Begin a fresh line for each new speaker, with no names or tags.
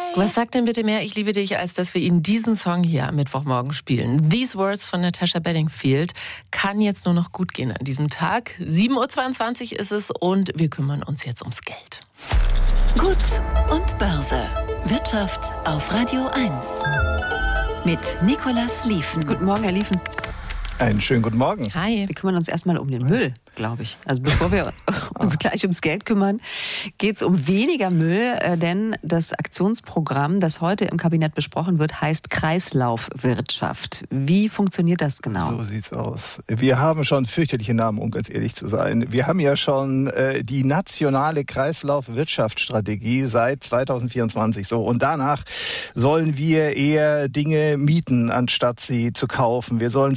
Was sagt denn bitte mehr Ich liebe dich, als dass wir Ihnen diesen Song hier am Mittwochmorgen spielen? These Words von Natasha Bedingfield kann jetzt nur noch gut gehen an diesem Tag. 7.22 Uhr ist es und wir kümmern uns jetzt ums Geld.
Gut und Börse. Wirtschaft auf Radio 1. Mit Nicolas Lieven.
Guten Morgen, Herr Lieven.
Einen schönen guten Morgen.
Hi.
Wir kümmern uns erstmal um den Müll, glaube ich. Also bevor wir uns gleich ums Geld kümmern, geht es um weniger Müll, denn das Aktionsprogramm, das heute im Kabinett besprochen wird, heißt Kreislaufwirtschaft. Wie funktioniert das genau?
So sieht's aus. Wir haben schon fürchterliche Namen, um ganz ehrlich zu sein. Wir haben ja schon die nationale Kreislaufwirtschaftsstrategie seit 2024 so. Und danach sollen wir eher Dinge mieten, anstatt sie zu kaufen. Wir sollen